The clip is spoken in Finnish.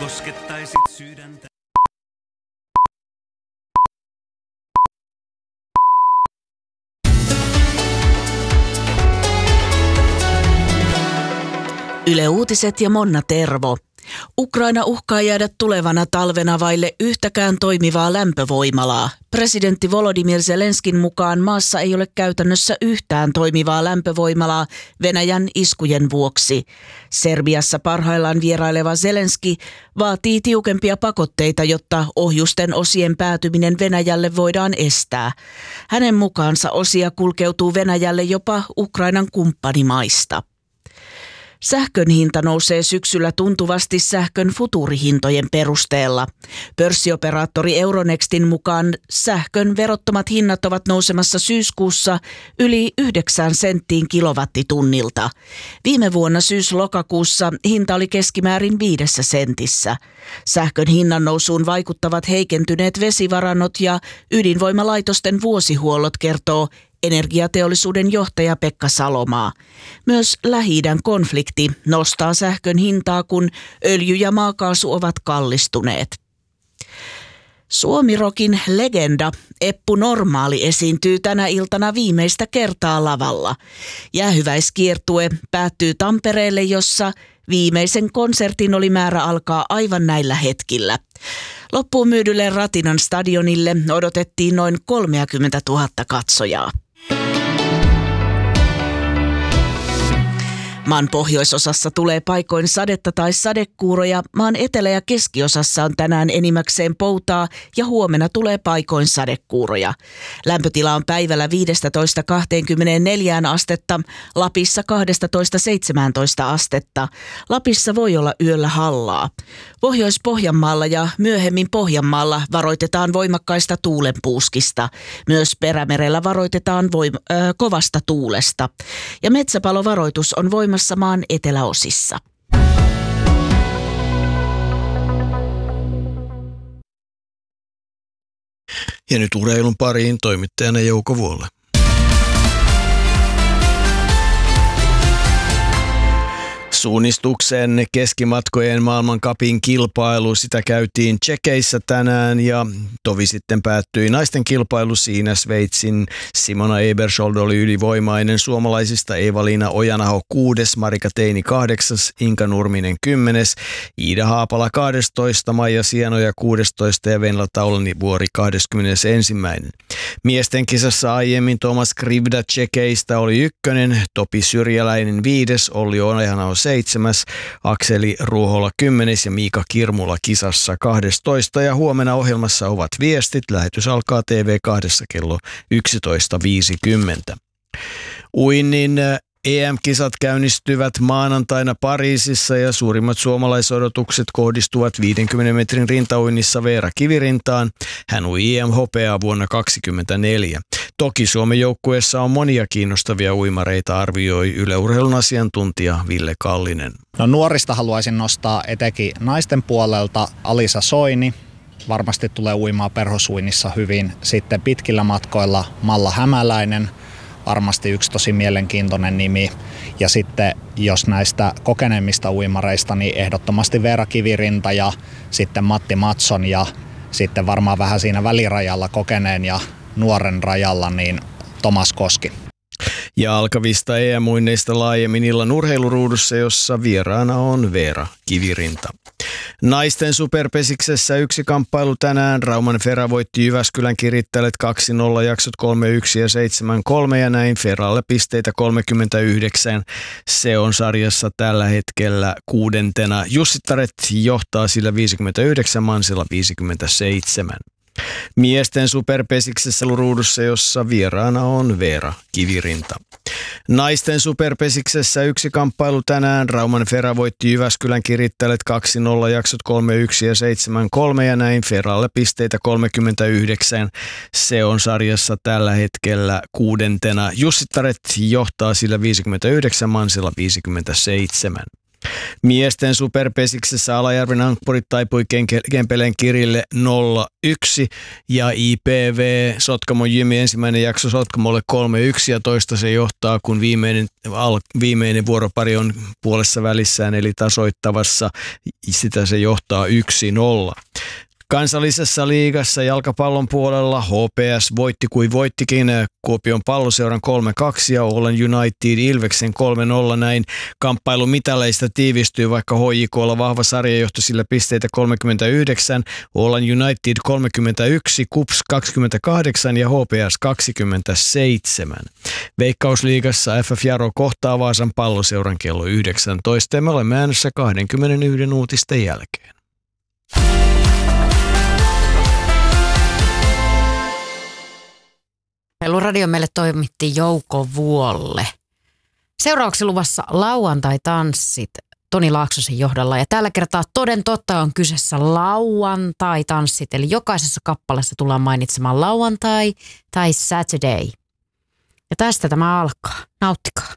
koskettaisit sydäntä. Yle Uutiset ja Monna Tervo. Ukraina uhkaa jäädä tulevana talvena vaille yhtäkään toimivaa lämpövoimalaa. Presidentti Volodymyr Zelenskin mukaan maassa ei ole käytännössä yhtään toimivaa lämpövoimalaa Venäjän iskujen vuoksi. Serbiassa parhaillaan vieraileva Zelenski vaatii tiukempia pakotteita, jotta ohjusten osien päätyminen Venäjälle voidaan estää. Hänen mukaansa osia kulkeutuu Venäjälle jopa Ukrainan kumppanimaista. Sähkön hinta nousee syksyllä tuntuvasti sähkön futuurihintojen perusteella. Pörssioperaattori Euronextin mukaan sähkön verottomat hinnat ovat nousemassa syyskuussa yli 9 senttiin kilowattitunnilta. Viime vuonna syys-lokakuussa hinta oli keskimäärin 5 sentissä. Sähkön hinnan nousuun vaikuttavat heikentyneet vesivarannot ja ydinvoimalaitosten vuosihuollot, kertoo energiateollisuuden johtaja Pekka Salomaa. Myös Lähi-idän konflikti nostaa sähkön hintaa, kun öljy ja maakaasu ovat kallistuneet. Suomirokin legenda Eppu Normaali esiintyy tänä iltana viimeistä kertaa lavalla. Jäähyväiskiertue päättyy Tampereelle, jossa viimeisen konsertin oli määrä alkaa aivan näillä hetkillä. Loppuun myydylle Ratinan stadionille odotettiin noin 30 000 katsojaa. Maan pohjoisosassa tulee paikoin sadetta tai sadekuuroja, maan etelä- ja keskiosassa on tänään enimmäkseen poutaa ja huomenna tulee paikoin sadekuuroja. Lämpötila on päivällä 15-24 astetta, Lapissa 12-17 astetta. Lapissa voi olla yöllä hallaa. Pohjois-Pohjanmaalla ja myöhemmin Pohjanmaalla varoitetaan voimakkaista tuulenpuuskista. Myös Perämerellä varoitetaan kovasta tuulesta. Ja metsäpalovaroitus on voimassa maan eteläosissa. Ja nyt urheilun pariin toimittajana Jouko Vuolle. Suunnistuksen keskimatkojen maailmancupin kilpailu, sitä käytiin Tšekeissä tänään ja tovi sitten päättyi naisten kilpailu. Siinä Sveitsin Simona Ebersold oli ylivoimainen, suomalaisista Eeva-Liina Ojanaho 6, Marika Teini 8, Inka Nurminen 10, Iida Haapala 12, Maija Sienoja 16 ja Venla Taulanivuori 21. Miesten kisassa aiemmin Tomas Krivda Tšekeistä oli 1, Topi Syrjäläinen 5, Olli Ojanaho 7, Akseli Ruohola 10 ja Miika Kirmula kisassa 12. Ja huomenna ohjelmassa ovat viestit. Lähetys alkaa TV2 kello 11.50. Uinnin EM-kisat käynnistyvät maanantaina Pariisissa ja suurimmat suomalaisodotukset kohdistuvat 50 metrin rintauinnissa Veera Kivirintaan. Hän ui EM-hopeaa vuonna 2024. Toki Suomen joukkueessa on monia kiinnostavia uimareita, arvioi Yle Urheilun asiantuntija Ville Kallinen. No, nuorista haluaisin nostaa etenkin naisten puolelta Alisa Soini. Varmasti tulee uimaa perhosuinnissa hyvin. Sitten pitkillä matkoilla Malla Hämäläinen. Varmasti yksi tosi mielenkiintoinen nimi. Ja sitten jos näistä kokeneemmista uimareista, niin ehdottomasti Veera Kivirinta ja sitten Matti Matson ja sitten varmaan vähän siinä välirajalla kokeneen ja nuoren rajalla niin Tomas Koski. Ja alkavista EM-uinneista laajemmin illan urheiluruudussa, jossa vieraana on Veera Kivirinta. Naisten superpesiksessä yksi kamppailu tänään. Rauman Fera voitti Jyväskylän Kirittäjät 2-0 jaksot 3-1 ja 7-3 ja näin Feralle pisteitä 39. Se on sarjassa tällä hetkellä 6. Jussittaret johtaa sillä 59, Mansilla 57. Miesten superpesiksessä ruudussa, jossa vieraana on Veera Kivirinta. Naisten superpesiksessä yksi kamppailu tänään. Rauman Fera voitti Jyväskylän Kirittäjät 2-0 jaksot 3-1 ja 7-3 ja näin Feralle pisteitä 39. Se on sarjassa tällä hetkellä 6. Jussittaret johtaa sillä 59, Mansilla 57. Miesten superpesiksessä Alajärven ankkurit taipui Kempeleen Kirille 0-1 ja IPV Sotkamo Jymi ensimmäinen jakso Sotkamolle 3-1 ja toista se johtaa, kun viimeinen vuoropari on puolessa välissään eli tasoittavassa. Sitä se johtaa 1-0. Kansallisessa liigassa jalkapallon puolella HPS voitti kuin voittikin Kuopion Palloseuran 3-2 ja Oulun United Ilveksen 3-0. Näin kamppailu mitaleista tiivistyy, vaikka HJK:lla vahva sarjajohto, sillä pisteitä 39, Oulun United 31, KuPS 28 ja HPS 27. Veikkausliigassa FF Jaro kohtaa Vaasan Palloseuran kello 19 ja me olemme äänessä 21 uutisten jälkeen. Radio meille toimitti Jouko Vuolle. Seuraavaksi luvassa lauantai-tanssit Toni Laaksosen johdolla. Ja tällä kertaa toden totta on kyseessä lauantai-tanssit. Eli jokaisessa kappaleessa tullaan mainitsemaan lauantai tai Saturday. Ja tästä tämä alkaa. Nauttikaa.